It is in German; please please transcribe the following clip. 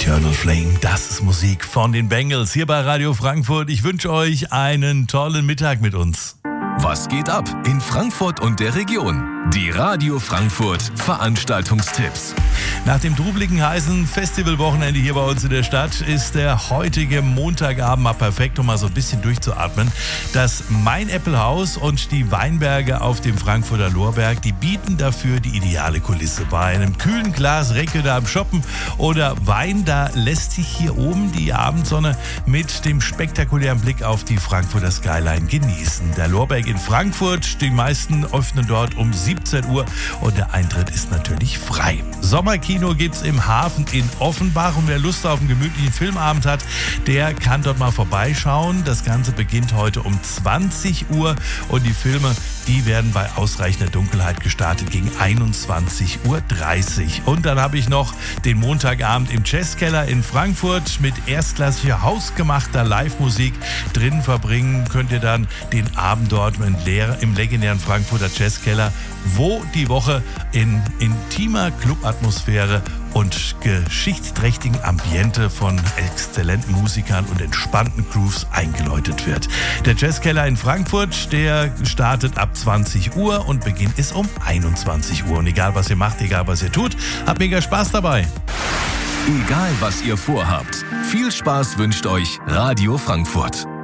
Eternal Flame, das ist Musik von den Bengals hier bei Radio Frankfurt. Ich wünsche euch einen tollen Mittag mit uns. Was geht ab in Frankfurt und der Region? Die Radio Frankfurt Veranstaltungstipps. Nach dem trubeligen, heißen Festivalwochenende hier bei uns in der Stadt ist der heutige Montagabend mal perfekt, um mal so ein bisschen durchzuatmen. Das Mein-Apple-Haus und die Weinberge auf dem Frankfurter Lorberg, die bieten dafür die ideale Kulisse. Bei einem kühlen Glas regionalem Shoppen oder Wein, da lässt sich hier oben die Abendsonne mit dem spektakulären Blick auf die Frankfurter Skyline genießen. Der Lorberg in Frankfurt, die meisten öffnen dort um 17 Uhr und der Eintritt ist natürlich frei. Sommerkino gibt's im Hafen in Offenbach und wer Lust auf einen gemütlichen Filmabend hat, der kann dort mal vorbeischauen. Das Ganze beginnt heute um 20 Uhr und die Filme, die werden bei ausreichender Dunkelheit gestartet gegen 21:30 Uhr. Und dann habe ich noch den Montagabend im Jazzkeller in Frankfurt mit erstklassiger hausgemachter Live-Musik. Drinnen verbringen könnt ihr dann den Abend dort im legendären Frankfurter Jazzkeller, wo die Woche in intimer Clubatmosphäre und geschichtsträchtigen Ambiente von exzellenten Musikern und entspannten Grooves eingeläutet wird. Der Jazzkeller in Frankfurt, der startet ab 20 Uhr und Beginn ist um 21 Uhr. Und egal was ihr macht, egal was ihr tut, habt mega Spaß dabei. Egal was ihr vorhabt, viel Spaß wünscht euch Radio Frankfurt.